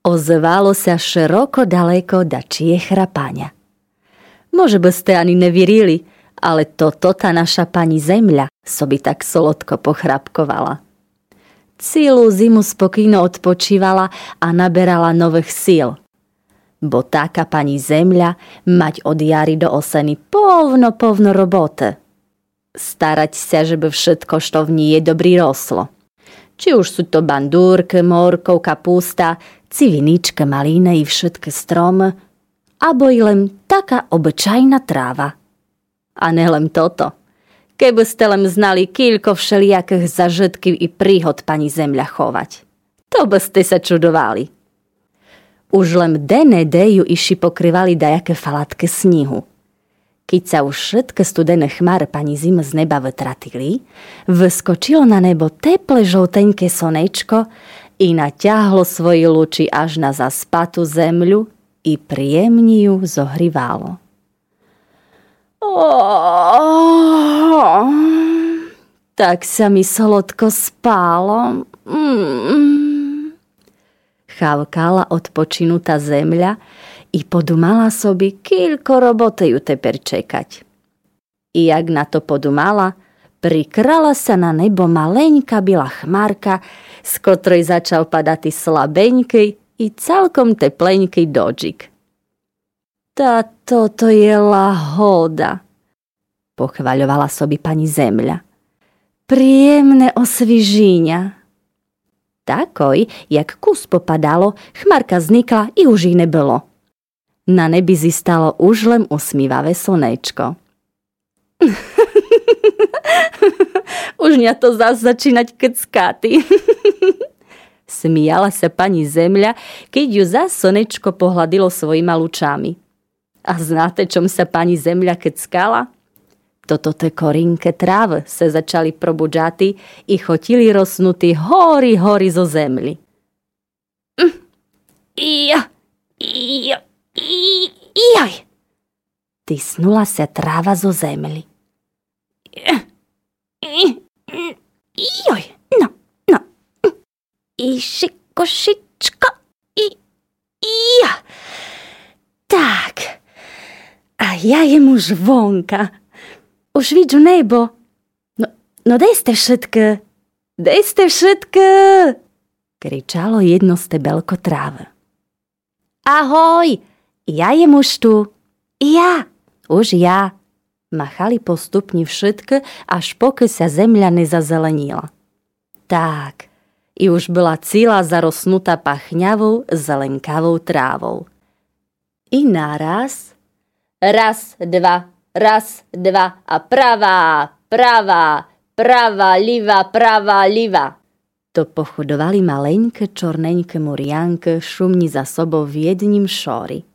Ozvalo sa široko daleko dačije chrapania. Może by ste ani nevierili, ale toto tá naša pani Zemľa sobi tak solodko pochrapkovala. Celú zimu spokojno odpočívala a naberala nových síl. Bo taká pani Zemľa mať od jary do oseny povno roboty. Starať sa, żeby všetko, što v ní je dobrý roslo. Či už sú to bandúrky, morkov, kapústa, civinička, malíne i všetky stromy, abo i len taká obyčajná tráva. A nelem toto. Keby ste len znali kiľko všelijakých zažitkov i príhod pani Zemľa chovať. To by ste sa čudovali. Už len dene ju iši pokrývali dajaké falatky snihu. Keď sa už všetky studené chmáre pani Zima z neba vytratili, vyskočilo na nebo teple žouteňké slnečko i naťahlo svoji luči až na zaspatú zemľu i príjemne ju zohrívalo. Tak sa mi solodko spálo. Chávkala odpočinutá zemľa i podumala sobi, kiľko roboty ju teper čekať. I jak na to podumala, prikrala sa na nebo maleňka byla chmárka, z ktorej začal padať slabeňký i celkom tepleňký dožik. Táto to je lahoda, pochvaľovala sobi pani Zemľa. Príjemné osvižíňa. Takoj, jak kus popadalo, chmárka vznikla i už ich nebylo. Na nebi zistalo už len usmívavé slnečko. Už mňa to zás začínať keckáty. Smíjala sa pani Zemľa, keď ju zás slnečko pohľadilo svojima lučami. A znáte, čom sa pani Zemľa keckala? Toto te korinke trávy sa začali probudžati i chotili rosnutí hori zo zemli. Joj! Tisnula sa tráva zo zemli. Joj! No. Košičko. Tak. A ja jem už vonka. Už vidžu nebo. No dejste všetky. Kričalo jedno stebelko trávy. Ahoj, ja jem už tu. Už ja. Machali postupne všetky, až poky sa zemľa nezazelenila. Tak, i už bola celá zarosnutá pachňavou, zelenkavou trávou. I naraz, raz, dva a pravá, liva. To pochodovali maleňké čorneňké murianky, šumni za sobou v jedním šori.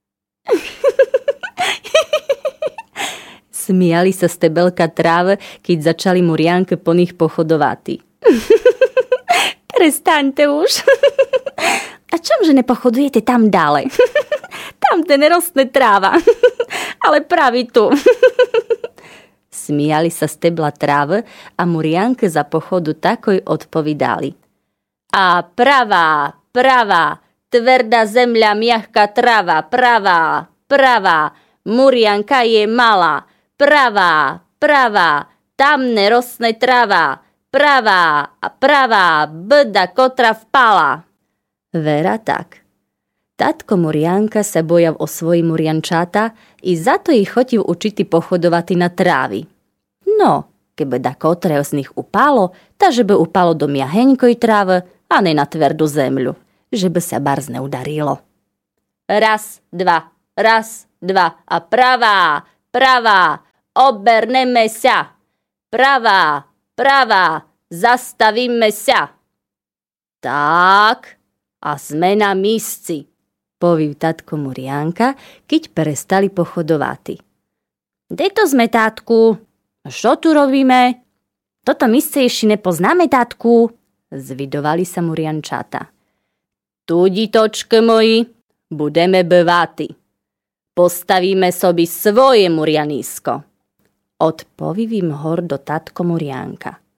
Smiali sa stebelka trávy, keď začali murianky po nich pochodovati. Prestaňte už. A čomže nepochodujete tam ďalej? Tam nerostne tráva. Ale pravi tu. Smíjali sa stebla trávy a murianky za pochodu takoj odpovídali. A pravá, tvrdá zemľa, miahka tráva, pravá, murianka je malá, pravá, tam nerostne tráva, pravá, bda kotra vpala. Vera tak. Tatko Murianka sa bojal o svoji muriančáta i za to ich chotil učiti pochodovati na trávi. No, keby da kotre z nich upalo, ta že by upalo do miaheňkoj trávy a ne na tvrdú zemľu, že by sa barz neudarilo. Raz, dva a pravá, oberneme sa. Pravá, zastavíme sa. Tak, a sme na mísci, povív tatko Murianka, keď prestali pochodovati. Dej to sme, tátku. Čo tu robíme? Toto mísce ešte nepoznáme, tátku. Zvidovali sa Muriančata. Tu, ditočky moji, budeme bývati. Postavíme sobi svoje murianisko. Odpovív im hordo tatko Murianka.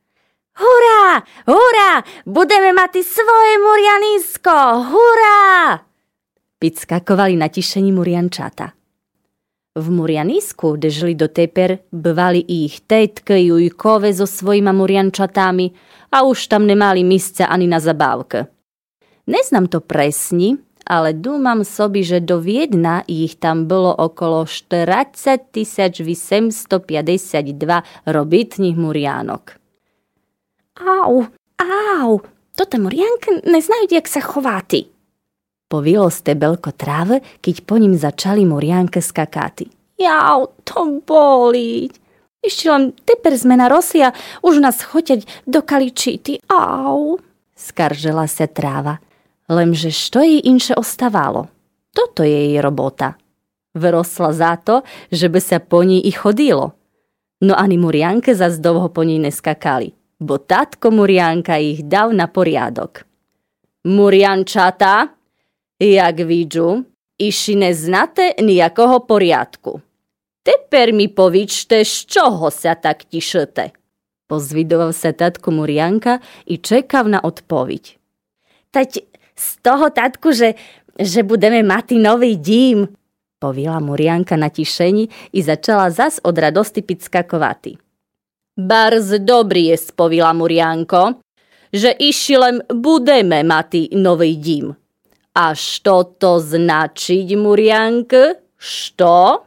Hurá, hurá, budeme mať svoje murianisko, hurá! Підskakovali natišení muriančata. V murianisku, kde žili doteper, bvali ich tetke Jujkove so svojima muriančatami a už tam nemali mísca ani na zabávke. Neznám to presne, ale dúmam sobi, že do Viedna ich tam bolo okolo 40 852 robitních muriánok. Au, toto muriánky neznajú, jak sa chováti. Povilo stebelko tráve, keď po ním začali muriánke skakáty. Jau, to bolí. Ešte len teper sme narosli a už nás chotiať do kaličity. Au, skaržela sa tráva. Lemže što jej inše ostávalo? Toto je jej robota. Vyrosla za to, že by sa po ní i chodilo. No ani muriánke zas dlho po ní neskakali, bo tatko muriánka ich dal na poriadok. Muriančata, jak vidžu, iši neznáte nijakého poriadku. Teper mi povičte, z čoho sa tak tišete. Pozvidoval sa tatko muriánka i čekal na odpoveď. Tať z toho, tatku, že budeme mať nový dím, povila muriánka na tišení i začala zas od radosti підskakovati. Barz dobrý je, spovila muriánko, že išilem budeme mať nový dím. A što to značiť, muriánk? Što?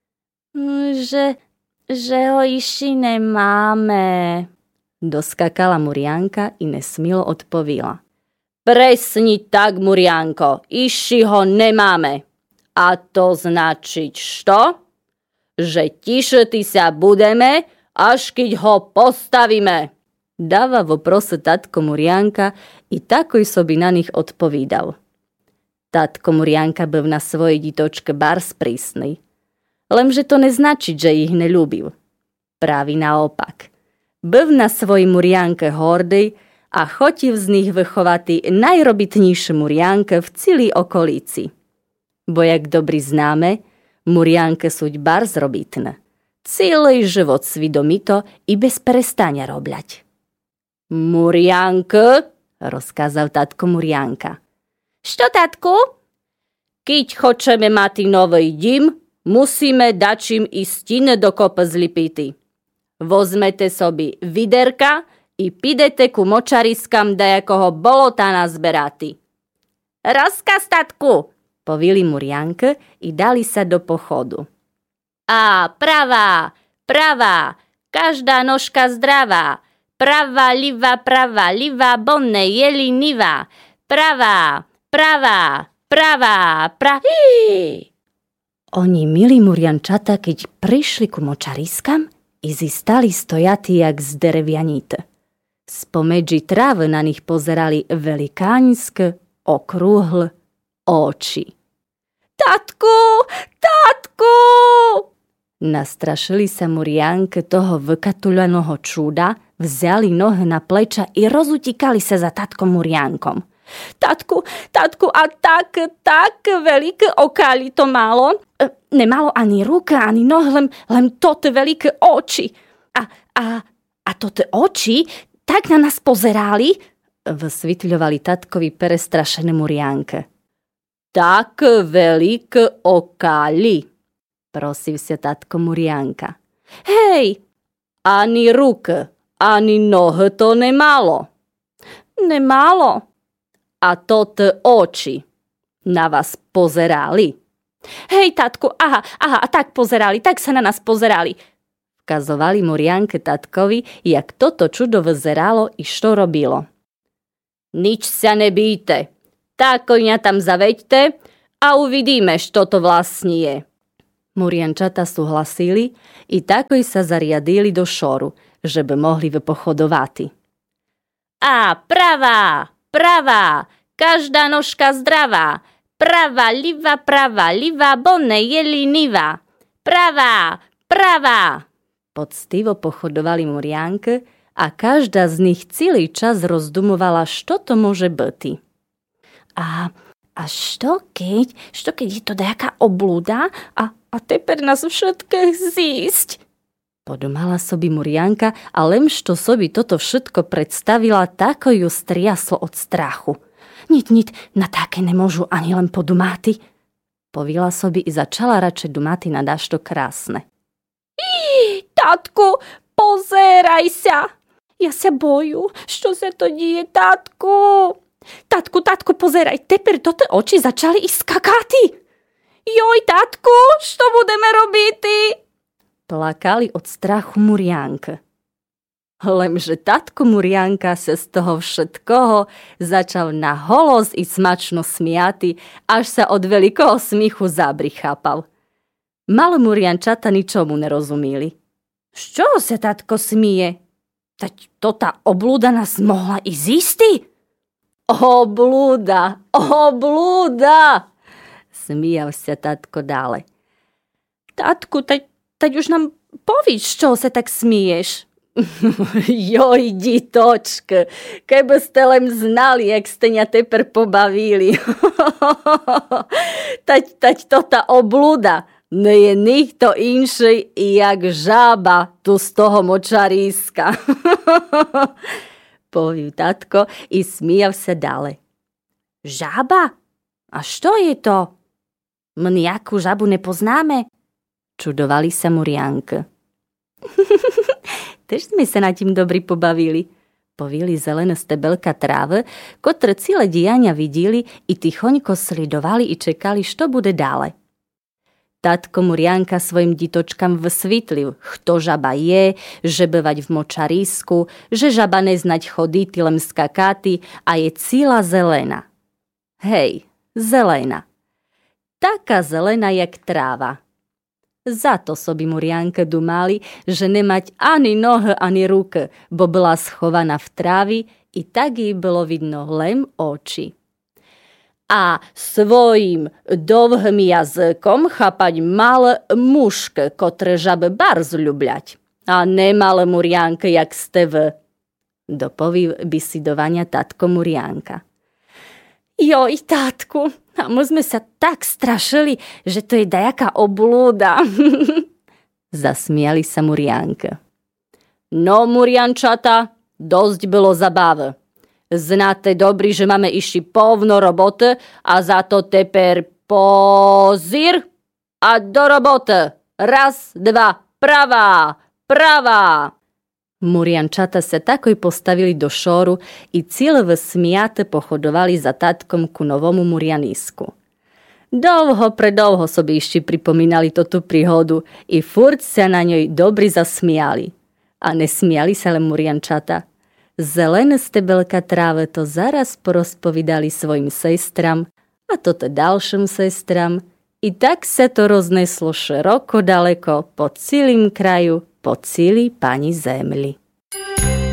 Že ho iši nemáme, doskakala muriánka i nesmilo odpovila. Presne tak, muriánko, iši ho nemáme. A to značiť što? Že tišety sa budeme, až keď ho postavíme. Dáva vo prose tatko muriánka i takoj sobi na nich odpovídal. Tatko muriánka byl na svojej ditočke bars prísny. Lemže to neznačí, že ich neľúbil. Právi naopak. Byl na svojej muriánke hordej a chotil z nich vychovati najrobitnejšie muriánke v celý okolici. Bo jak dobri známe, muriánke súď bars robitné. Celý život svidomito i bez prestania robľať. Muriánke, rozkázal tatko muriánka. Što, tatku? Keď chceme mať nový dím, musíme dačím i stine dokop zlipiti. Vozmete sobi viderka i pidete ku močariskam dajakoho bolota nazberati. Rozkaz, tatku, povili muriánke i dali sa do pochodu. A pravá, každá nožka zdravá. Pravá, liva, bonne, jeli, niva. Pravá. Oni, milí muriančata, keď prišli ku močariskam, i zistali stojatí jak z derevianite. Spomedzi tráve na nich pozerali velikánske, okrúhle oči. Tatku! Nastrašili sa muriánke toho vykatuľaného čuda, vzali nohy na pleča i rozutikali sa za tatkom muriánkom. Tatku, a tak veľké okály to malo. Nemalo ani ruka, ani noh, len tote veľké oči. A tote oči tak na nás pozerali, vysvetľovali tatkovi prestrašené muriánke. Tak veľké okály, prosil sa tatko muriánka. Hej, ani ruk, ani noh to nemalo. Nemalo. A tote oči na vás pozerali. Hej, tatku, aha, tak pozerali, tak sa na nás pozerali. Vkazovali muriánke tatkovi, jak toto čudo vyzeralo i što robilo. Nič sa nebíte, tak koňa tam zaveďte a uvidíme, što to vlastne je. Muriančata súhlasili i takoj sa zariadili do šoru, že by mohli vypochodovati. A pravá, každá nožka zdravá. Pravá, liva, bonne, jeli, niva. Pravá. Poctivo pochodovali muriánke a každá z nich celý čas rozdumovala, što to môže byť. A što keď je to nejaká oblúda a teper nás všetkých zísť? Podumala sobi Murianka a len što sobi toto všetko predstavila, tako ju striaslo od strachu. Nit, na také nemôžu ani len podumáty. Povila sobi i začala radšej dumáty na dašto krásne. Tatku, pozeraj sa. Ja sa boju, što sa to dije, tatku. Tatku, pozeraj, teper toto oči začali ísť skakáty. Joj, tatku, što budeme robiti? Plakali od strachu Murianka. Lenže tatko Murianka sa z toho všetkoho začal na holos i smačno smiati, až sa od veľkého smíchu zabrichápal. Malé Muriančata ničomu nerozumíli. Z čoho sa tatko smije? Tať to tá oblúda nás mohla i zisti? Oblúda! Smíjal sa tatko dále. Tatku, tať už nám povíš, z čoho sa tak smiješ? Joj, ditočke, keby ste len znali, jak ste ňa teper pobavili. Tať to tá oblúda ne je nikto inší, jak žába tu z toho močaríska. Povív tatko i smíjav sa dále. Žába? A što je to? My nejakú žabu nepoznáme? Čudovali sa Murianka. Tež sme sa na tým dobri pobavili. Povili zelené stebelka tráve, ktoré celé diania videli i tichoňko sledovali i čekali, što bude dále. Tatko Murianka svojim ditočkám vysvitlil, kto žaba je, že bevať v močarísku, že žaba neznať chodí, len skakáty a je celá zelená. Hej, zelená. Taká zelená, jak tráva. Za to sobi Murianke dumali, že nemať ani nohy, ani ruky, bo bola schovaná v trávi i tak jej bylo vidno len oči. A svojím dovhým jazykom chápať mal mužke, kotre žabe barz ľubľať. A nemal Murianke, jak ste vy. Dopoví bisidovania tatko Murianka. Joj, tátku, a my sme sa tak strašili, že to je dajaká oblúda. Zasmiali sa Murianka. No, Muriančata, dosť bylo zabave. Znáte dobri, že máme išli povno roboty a za to teper pozir a do roboty. Raz, dva, pravá. Muriančata sa takoj postavili do šoru i celé smiate pochodovali za tatkom ku novomu Murianisku. Predovho sobi ešte pripomínali toto príhodu i furt sa na ňoj dobri zasmiali. A nesmiali sa len Muriančata. Zelené stebelka tráve to zaraz porozpovídali svojim sestram a toto ďalším sestram. I tak sa to rozneslo široko daleko po celým kraju, po celý pani zemli.